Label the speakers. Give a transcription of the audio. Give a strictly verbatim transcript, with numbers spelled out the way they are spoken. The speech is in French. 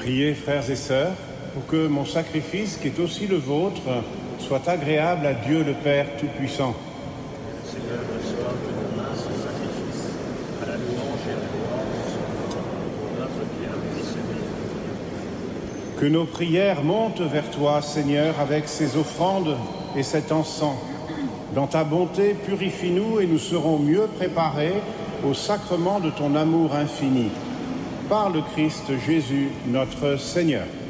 Speaker 1: Priez, frères et sœurs, pour que mon sacrifice, qui est aussi le vôtre, soit agréable à Dieu le Père Tout-Puissant.
Speaker 2: Seigneur, reçois de nos mains ce sacrifice, à la louange et à la gloire de son nom, pour notre bien et celui de Dieu.
Speaker 1: Que nos prières montent vers toi, Seigneur, avec ces offrandes et cet encens. Dans ta bonté, purifie-nous et nous serons mieux préparés au sacrement de ton amour infini. Par le Christ Jésus, notre Seigneur.